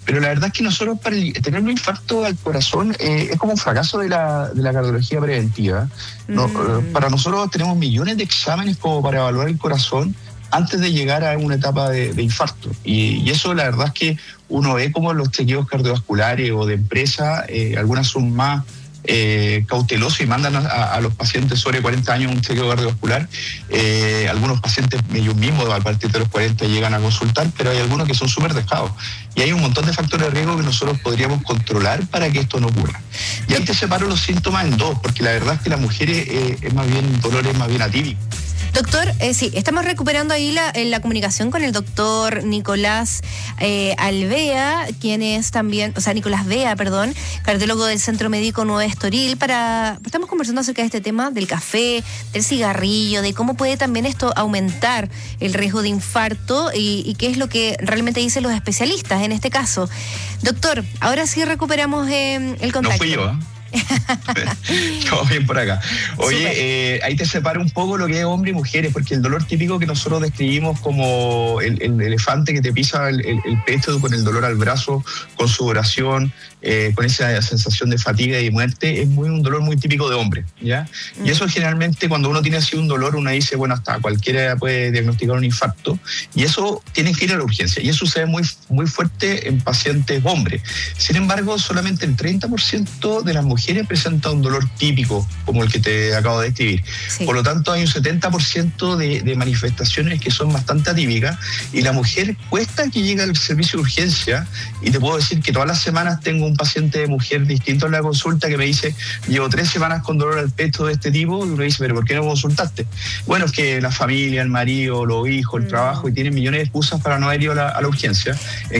Pero la verdad es que nosotros para tener un infarto al corazón es como un fracaso de la cardiología preventiva. No, para nosotros tenemos millones de exámenes como para evaluar el corazón antes de llegar a una etapa de infarto. Y eso la verdad es que uno ve como los chequeos cardiovasculares o de empresa, algunas son más cautelosos y mandan a los pacientes sobre 40 años un chequeo cardiovascular. Algunos pacientes ellos mismos a partir de los 40 llegan a consultar, pero hay algunos que son súper dejados. Y hay un montón de factores de riesgo que nosotros podríamos controlar para que esto no ocurra. Y ahí te separo los síntomas en dos, porque la verdad es que las mujeres es más bien dolores más bien atípicos. Doctor, sí, estamos recuperando ahí la comunicación con el doctor Nicolás Alvea, quien es también, Nicolás Vea, perdón, cardiólogo del Centro Médico Nuevo Estoril. Estamos conversando acerca de este tema del café, del cigarrillo, de cómo puede también esto aumentar el riesgo de infarto y qué es lo que realmente dicen los especialistas en este caso. Doctor, ahora sí recuperamos el contacto. No fui yo, ¿eh? Todo bien por acá. Oye, ahí te separa un poco lo que es hombre y mujeres, porque el dolor típico que nosotros describimos como el elefante que te pisa el pecho con el dolor al brazo, con sudoración, con esa sensación de fatiga y muerte, es un dolor muy típico de hombre, ¿ya? Y eso generalmente cuando uno tiene así un dolor, uno dice, bueno, hasta cualquiera puede diagnosticar un infarto, y eso tiene que ir a la urgencia, y eso sucede muy, muy fuerte en pacientes hombres. Sin embargo, solamente el 30% de las mujeres presenta un dolor típico como el que te acabo de describir. Sí. Por lo tanto, hay un 70% de manifestaciones que son bastante atípicas, y la mujer cuesta que llegue al servicio de urgencia, y te puedo decir que todas las semanas tengo un paciente de mujer distinto en la consulta que me dice, llevo 3 semanas con dolor al pecho de este tipo, y uno dice, pero ¿por qué no consultaste? Bueno, es que la familia, el marido, los hijos, el trabajo, y tienen millones de excusas para no haber ido a la urgencia.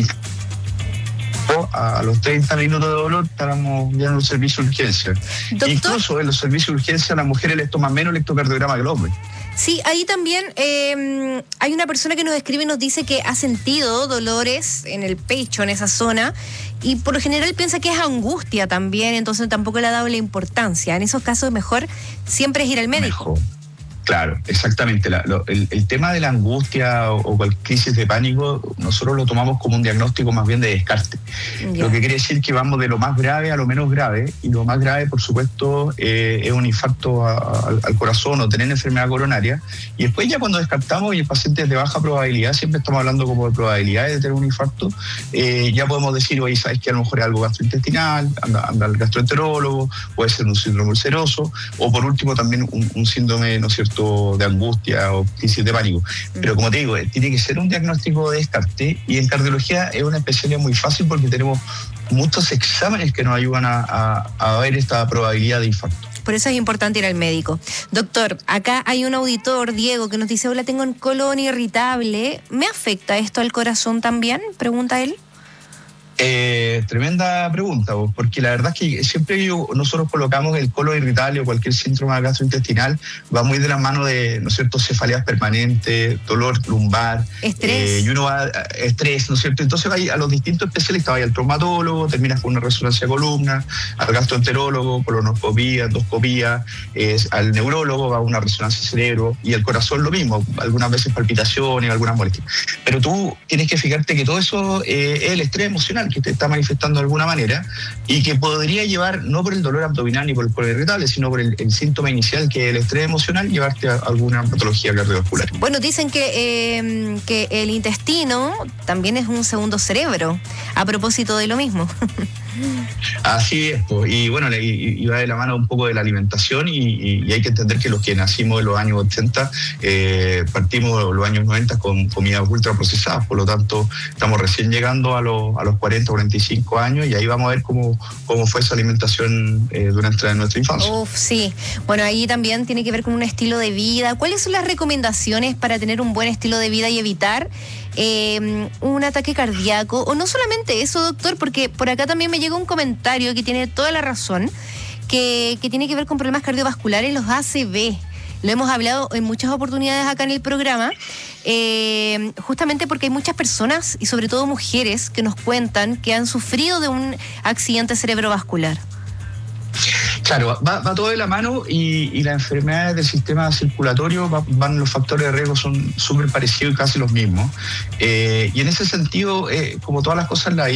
A los 30 minutos de dolor estábamos ya en los servicios de urgencia. ¿Doctor? Incluso en los servicios de urgencia a las mujeres les toman menos electrocardiograma que al hombre. Sí, ahí también hay una persona que nos escribe y nos dice que ha sentido dolores en el pecho, en esa zona, y por lo general piensa que es angustia también, entonces tampoco le ha dado la importancia. En esos casos mejor siempre es ir al médico. Mejor. Claro, exactamente. El tema de la angustia o cualquier crisis de pánico, nosotros lo tomamos como un diagnóstico más bien de descarte. Yeah. Lo que quiere decir que vamos de lo más grave a lo menos grave, y lo más grave, por supuesto, es un infarto al corazón o tener enfermedad coronaria. Y después ya cuando descartamos y el paciente es de baja probabilidad, siempre estamos hablando como de probabilidades de tener un infarto, ya podemos decir, oye, sabes que a lo mejor es algo gastrointestinal, anda al gastroenterólogo, puede ser un síndrome ulceroso, o por último también un síndrome, ¿no es cierto?, de angustia o crisis de pánico. Pero como te digo, tiene que ser un diagnóstico de descarte, y en cardiología es una especialidad muy fácil porque tenemos muchos exámenes que nos ayudan a ver esta probabilidad de infarto. Por eso es importante ir al médico. Doctor, acá hay un auditor, Diego, que nos dice, hola, tengo un colon irritable, ¿me afecta esto al corazón también?, pregunta él. Tremenda pregunta, porque la verdad es que siempre nosotros colocamos el colon irritable o cualquier síndrome gastrointestinal, va muy de la mano de, ¿no es cierto?, cefaleas permanentes, dolor lumbar, estrés, y uno va estrés, ¿no es cierto? Entonces va a los distintos especialistas, va al traumatólogo, terminas con una resonancia de columna, al gastroenterólogo, colonoscopía, endoscopía, al neurólogo va a una resonancia de cerebro, y al corazón lo mismo, algunas veces palpitaciones, algunas molestias. Pero tú tienes que fijarte que todo eso es el estrés emocional que te está manifestando de alguna manera, y que podría llevar, no por el dolor abdominal ni por el colon irritable, sino por el síntoma inicial, que es el estrés emocional, llevarte a alguna patología cardiovascular. Bueno, dicen que el intestino también es un segundo cerebro, a propósito de lo mismo. Así es, pues. Y bueno, y va de la mano un poco de la alimentación, y hay que entender que los que nacimos en los años 80, partimos los años 90 con comidas ultraprocesadas, por lo tanto estamos recién llegando a los 40, 45 años, y ahí vamos a ver cómo fue esa alimentación durante nuestra infancia. Sí. Bueno, ahí también tiene que ver con un estilo de vida. ¿Cuáles son las recomendaciones para tener un buen estilo de vida y evitar un ataque cardíaco? O no solamente eso, doctor, porque por acá también me llega un comentario que tiene toda la razón, que tiene que ver con problemas cardiovasculares, los ACV. Lo hemos hablado en muchas oportunidades acá en el programa, justamente porque hay muchas personas, y sobre todo mujeres, que nos cuentan que han sufrido de un accidente cerebrovascular. Claro, va todo de la mano, y las enfermedades del sistema circulatorio los factores de riesgo son súper parecidos y casi los mismos. Y en ese sentido, como todas las cosas en la